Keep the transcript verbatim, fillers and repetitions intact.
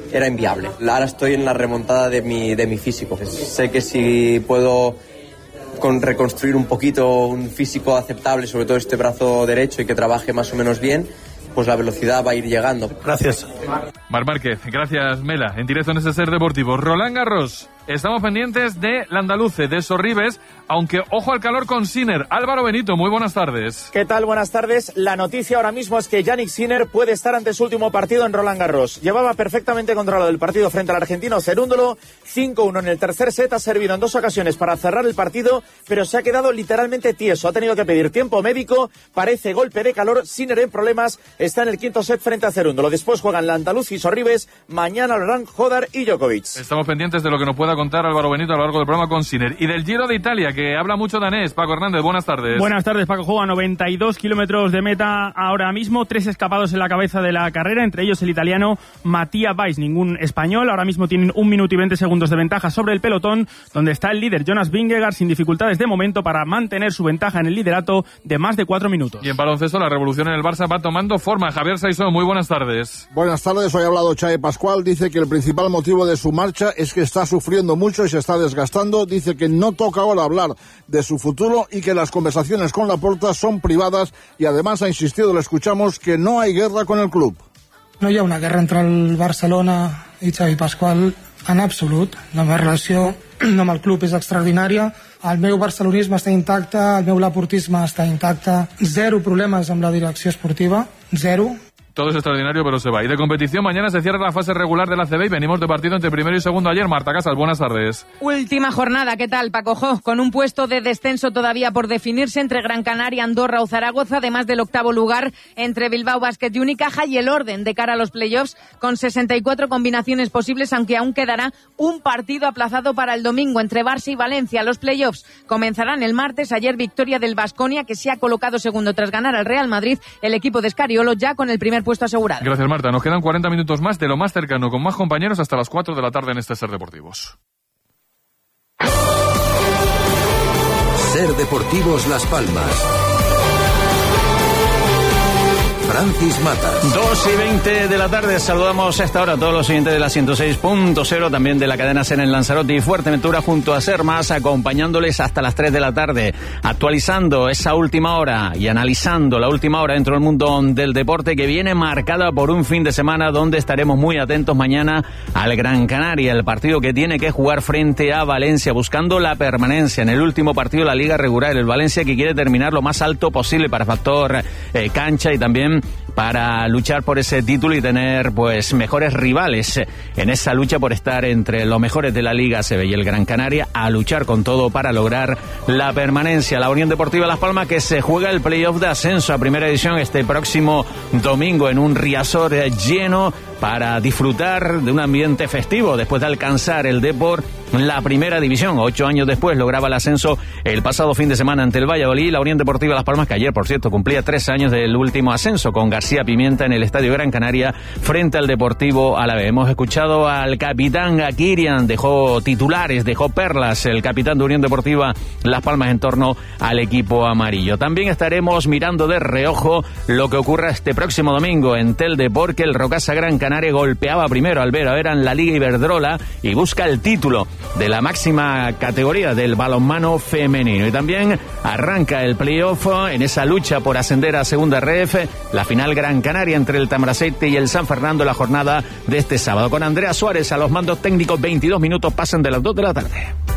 era inviable. Ahora estoy en la remontada de mi, de mi físico. Sé que si puedo con reconstruir un poquito un físico aceptable, sobre todo este brazo derecho, y que trabaje más o menos bien, pues la velocidad va a ir llegando. Gracias. Marc Márquez, gracias Mela. En directo en ese Ser Deportivo. Roland Garros. Estamos pendientes de Landaluce, de Sorribes, aunque ojo al calor con Sinner. Álvaro Benito, muy buenas tardes. ¿Qué tal? Buenas tardes. La noticia ahora mismo es que Jannik Sinner puede estar ante su último partido en Roland Garros. Llevaba perfectamente controlado el partido frente al argentino Cerúndolo. cinco uno en el tercer set. Ha servido en dos ocasiones para cerrar el partido, pero se ha quedado literalmente tieso. Ha tenido que pedir tiempo médico. Parece golpe de calor. Sinner en problemas. Está en el quinto set frente a Cerúndolo. Después juegan Landaluce y Sorribes. Mañana lo harán Hodar y Djokovic. Estamos pendientes de lo que nos pueda contar Álvaro Benito a lo largo del programa con Sinner. Y del Giro de Italia, que habla mucho danés. Paco Hernández, buenas tardes. Buenas tardes, Paco. Juega noventa y dos kilómetros de meta ahora mismo. Tres escapados en la cabeza de la carrera, entre ellos el italiano Mattia Weiss. Ningún español. Ahora mismo tienen un minuto y veinte segundos de ventaja sobre el pelotón, donde está el líder Jonas Vingegaard sin dificultades de momento para mantener su ventaja en el liderato de más de cuatro minutos. Y en baloncesto, la revolución en el Barça va tomando forma. Javier Saizó, muy buenas tardes. Buenas tardes. Hoy ha hablado Xavi Pascual. Dice que el principal motivo de su marcha es que está sufriendo mucho y se está desgastando. Dice que no toca ahora hablar de su futuro y que las conversaciones con Laporta son privadas, y además ha insistido, lo escuchamos, que no hay guerra con el club. No hi ha una guerra entre el Barcelona i Xavi Pascual en absolut. La meva relació amb el club és extraordinària. El meu barcelonisme està intacte, el meu laportisme està intacte. Zero problemes amb la direcció esportiva, zero. Todo es extraordinario, pero se va. Y de competición, mañana se cierra la fase regular de la A C B y venimos de partido entre primero y segundo ayer. Marta Casas, buenas tardes. Última jornada, ¿qué tal, Paco Jo? Con un puesto de descenso todavía por definirse entre Gran Canaria, Andorra o Zaragoza, además del octavo lugar entre Bilbao Basket y Unicaja, y el orden de cara a los playoffs con sesenta y cuatro combinaciones posibles, aunque aún quedará un partido aplazado para el domingo entre Barça y Valencia. Los playoffs comenzarán el martes. Ayer victoria del Baskonia, que se ha colocado segundo tras ganar al Real Madrid. El equipo de Scariolo ya con el primer puesto asegurado. Gracias, Marta. Nos quedan cuarenta minutos más de lo más cercano, con más compañeros hasta las cuatro de la tarde en este Ser Deportivos. Ser Deportivos Las Palmas. Francis Mata. dos y veinte de la tarde, saludamos a esta hora a todos los oyentes de la ciento seis punto cero, también de la cadena SER en Lanzarote y Fuerteventura, junto a Ser Más, acompañándoles hasta las tres de la tarde, actualizando esa última hora y analizando la última hora dentro del mundo del deporte, que viene marcada por un fin de semana donde estaremos muy atentos mañana al Gran Canaria, el partido que tiene que jugar frente a Valencia, buscando la permanencia en el último partido de la Liga Regular. El Valencia que quiere terminar lo más alto posible para factor eh, cancha, y también para luchar por ese título y tener pues mejores rivales en esa lucha por estar entre los mejores de la Liga A C B. Y el Gran Canaria a luchar con todo para lograr la permanencia. La Unión Deportiva Las Palmas, que se juega el playoff de ascenso a primera división este próximo domingo en un Riazor lleno, para disfrutar de un ambiente festivo después de alcanzar el Depor la primera división. Ocho años después lograba el ascenso el pasado fin de semana ante el Valladolid. La Unión Deportiva Las Palmas, que ayer, por cierto, cumplía tres años del último ascenso, con García Pimienta en el Estadio Gran Canaria frente al Deportivo Alavés. Hemos escuchado al capitán Kirian, dejó titulares, dejó perlas el capitán de Unión Deportiva Las Palmas en torno al equipo amarillo. También estaremos mirando de reojo lo que ocurra este próximo domingo en Telde, porque el Rocasa Gran Canaria golpeaba primero al Vera Vera en la Liga Iberdrola y busca el título de la máxima categoría del balonmano femenino. Y también arranca el playoff en esa lucha por ascender a Segunda R F, la final Gran Canaria entre el Tamaraceite y el San Fernando, la jornada de este sábado. Con Andrea Suárez a los mandos técnicos, veintidós minutos pasan de las dos de la tarde.